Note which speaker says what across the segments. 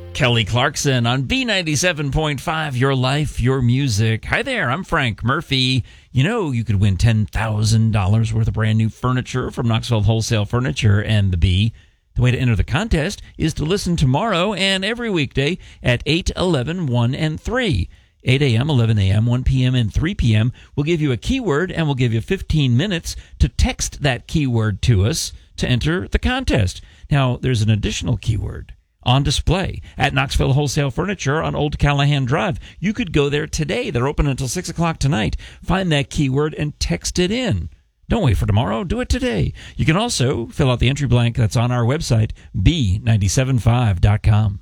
Speaker 1: Kelly Clarkson on B97.5, Your Life, Your Music. Hi there, I'm Frank Murphy. You know, you could win $10,000 worth of brand new furniture from Knoxville Wholesale Furniture and the Bee. The way to enter the contest is to listen tomorrow and every weekday at 8, 11, 1, and 3. 8 a.m., 11 a.m., 1 p.m., and 3 p.m. We'll give you a keyword, and we'll give you 15 minutes to text that keyword to us to enter the contest. Now, there's an additional keyword on display at Knoxville Wholesale Furniture on Old Callahan Drive. You could go there today. They're open until 6 o'clock tonight. Find that keyword and text it in. Don't wait for tomorrow. Do it today. You can also fill out the entry blank that's on our website, b975.com.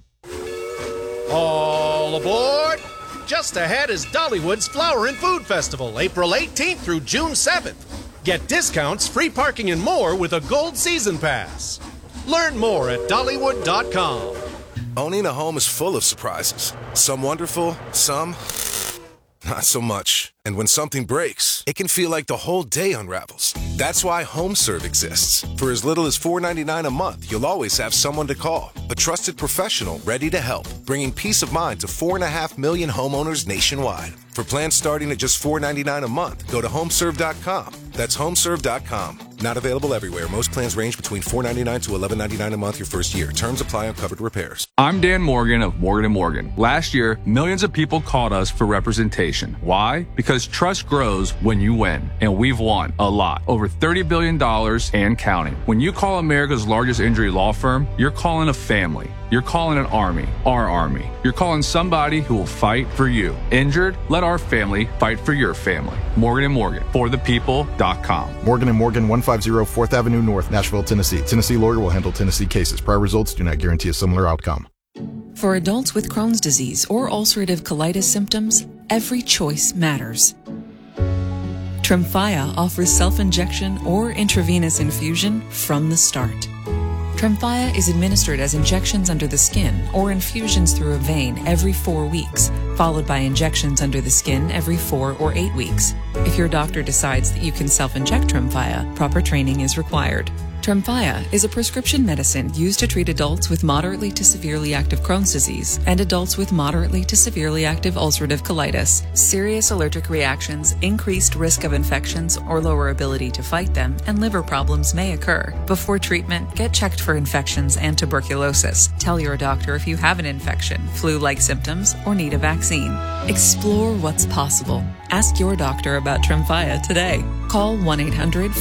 Speaker 2: All aboard! Just ahead is Dollywood's Flower and Food Festival, April 18th through June 7th. Get discounts, free parking, and more with a Gold Season Pass. Learn more at Dollywood.com.
Speaker 3: Owning a home is full of surprises. Some wonderful, some not so much. And when something breaks, it can feel like the whole day unravels. That's why HomeServe exists. For as little as $4.99 a month, you'll always have someone to call. A trusted professional ready to help, bringing peace of mind to 4.5 million homeowners nationwide. For plans starting at just $4.99 a month, go to homeserve.com. That's homeserve.com. Not available everywhere. Most plans range between $4.99 to $11.99 a month your first year. Terms apply on covered repairs.
Speaker 4: I'm Dan Morgan of Morgan & Morgan. Last year, millions of people called us for representation. Why? Because trust grows when you win. And we've won a lot. Over $30 billion and counting. When you call America's largest injury law firm, you're calling a family. You're calling an army, our army. You're calling somebody who will fight for you. Injured? Let our family fight for your family. Morgan & Morgan, forthepeople.com.
Speaker 5: Morgan & Morgan, 150 4th Avenue North, Nashville, Tennessee. Tennessee lawyer will handle Tennessee cases. Prior results do not guarantee a similar outcome.
Speaker 6: For adults with Crohn's disease or ulcerative colitis symptoms, every choice matters. Tremfya offers self-injection or intravenous infusion from the start. Tremfya is administered as injections under the skin or infusions through a vein every 4 weeks, followed by injections under the skin every 4 or 8 weeks. If your doctor decides that you can self-inject Tremfya, proper training is required. Tremfya is a prescription medicine used to treat adults with moderately to severely active Crohn's disease and adults with moderately to severely active ulcerative colitis. Serious allergic reactions, increased risk of infections or lower ability to fight them, and liver problems may occur. Before treatment, get checked for infections and tuberculosis. Tell your doctor if you have an infection, flu-like symptoms, or need a vaccine. Explore what's possible. Ask your doctor about Tremfya today. Call 1-800